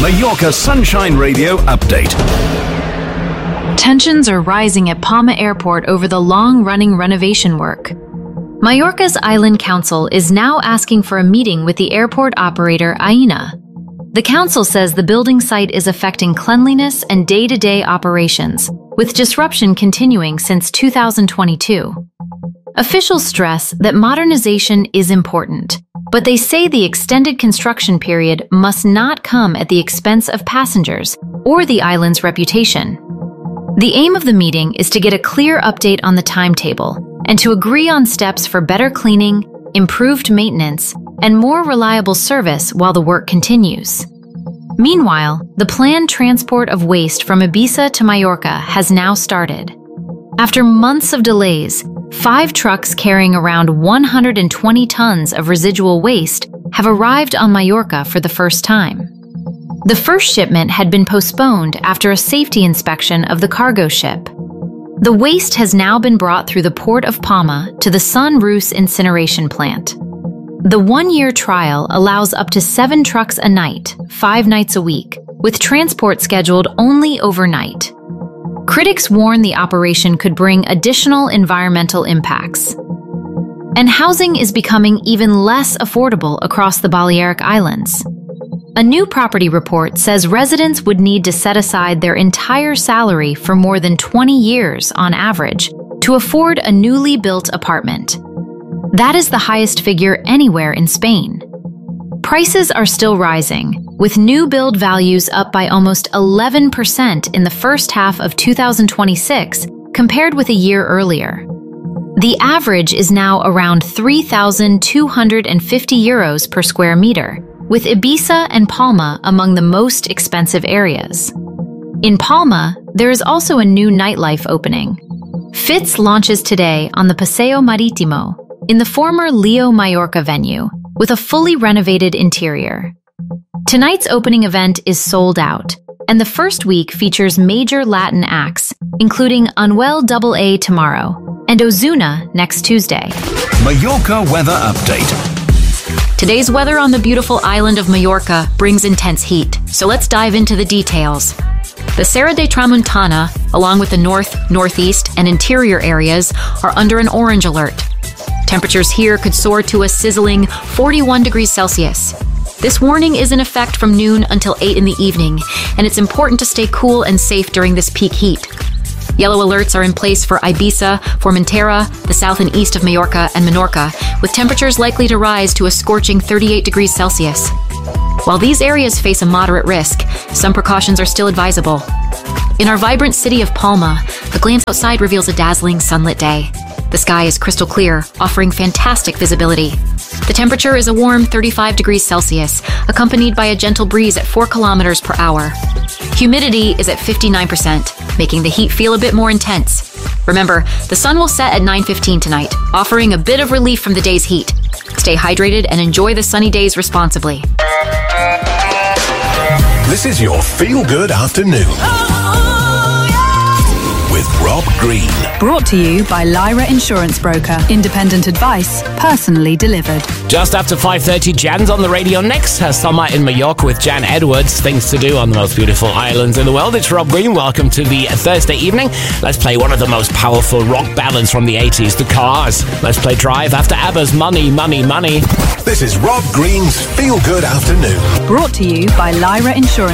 Mallorca Sunshine Radio update. Tensions are rising at Palma Airport over the long-running renovation work. Mallorca's Island Council is now asking for a meeting with the airport operator Aena. The council says the building site is affecting cleanliness and day-to-day operations, with disruption continuing since 2022. Officials stress that modernization is important, but they say the extended construction period must not come at the expense of passengers or the island's reputation. The aim of the meeting is to get a clear update on the timetable and to agree on steps for better cleaning, improved maintenance, and more reliable service while the work continues. Meanwhile, the planned transport of waste from Ibiza to Mallorca has now started. After months of delays, 5 trucks carrying around 120 tons of residual waste have arrived on Mallorca for the first time. The first shipment had been postponed after a safety inspection of the cargo ship. The waste has now been brought through the port of Palma to the Son Rus incineration plant. The 1-year trial allows up to 7 trucks a night, 5 nights a week, with transport scheduled only overnight. Critics warn the operation could bring additional environmental impacts. And housing is becoming even less affordable across the Balearic Islands. A new property report says residents would need to set aside their entire salary for more than 20 years on average to afford a newly built apartment. That is the highest figure anywhere in Spain. Prices are still rising, with new build values up by almost 11% in the first half of 2026 compared with a year earlier. The average is now around 3,250 euros per square meter, with Ibiza and Palma among the most expensive areas. In Palma, there is also a new nightlife opening. Fitz launches today on the Paseo Marítimo, in the former Leo Mallorca venue, with a fully renovated interior. Tonight's opening event is sold out, and the first week features major Latin acts, including Anuel AA tomorrow and Ozuna next Tuesday. Mallorca weather update. Today's weather on the beautiful island of Mallorca brings intense heat, so let's dive into the details. The Serra de Tramuntana, along with the north, northeast, and interior areas, are under an orange alert. Temperatures here could soar to a sizzling 41 degrees Celsius. This warning is in effect from noon until 8 in the evening, and it's important to stay cool and safe during this peak heat. Yellow alerts are in place for Ibiza, Formentera, the south and east of Mallorca, and Menorca, with temperatures likely to rise to a scorching 38 degrees Celsius. While these areas face a moderate risk, some precautions are still advisable. In our vibrant city of Palma, a glance outside reveals a dazzling sunlit day. The sky is crystal clear, offering fantastic visibility. The temperature is a warm 35 degrees Celsius, accompanied by a gentle breeze at 4 kilometers per hour. Humidity is at 59%, making the heat feel a bit more intense. Remember, the sun will set at 9:15 tonight, offering a bit of relief from the day's heat. Stay hydrated and enjoy the sunny days responsibly. This is your Feel Good Afternoon. With Rob Green. Brought to you by Lyra Insurance Broker. Independent advice, personally delivered. Just after 5:30, Jan's on the radio next. Her summer in Mallorca with Jan Edwards. Things to do on the most beautiful islands in the world. It's Rob Green. Welcome to the Thursday evening. Let's play one of the most powerful rock ballads from the 80s, The Cars. Let's play Drive after ABBA's Money, Money, Money. This is Rob Green's Feel Good Afternoon. Brought to you by Lyra Insurance